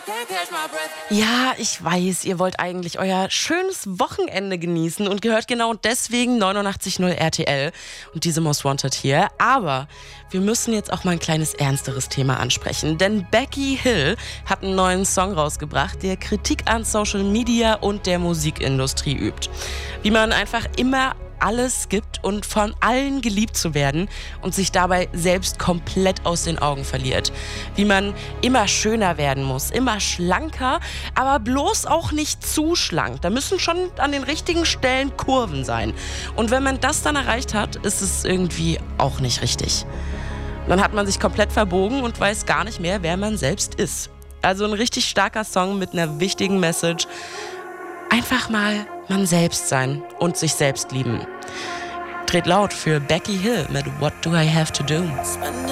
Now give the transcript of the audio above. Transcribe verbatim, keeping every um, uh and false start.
Ja, ich weiß, ihr wollt eigentlich euer schönes Wochenende genießen und gehört genau deswegen neunundachtzig Komma null R T L und diese Most Wanted hier. Aber wir müssen jetzt auch mal ein kleines ernsteres Thema ansprechen, denn Becky Hill hat einen neuen Song rausgebracht, der Kritik an Social Media und der Musikindustrie übt. Wie man einfach immer alles gibt und von allen geliebt zu werden und sich dabei selbst komplett aus den Augen verliert. Wie man immer schöner werden muss, immer schlanker, aber bloß auch nicht zu schlank. Da müssen schon an den richtigen Stellen Kurven sein. Und wenn man das dann erreicht hat, ist es irgendwie auch nicht richtig. Dann hat man sich komplett verbogen und weiß gar nicht mehr, wer man selbst ist. Also ein richtig starker Song mit einer wichtigen Message. Einfach mal man selbst sein und sich selbst lieben. Dreht laut für Becky Hill mit What Do I Have to Do?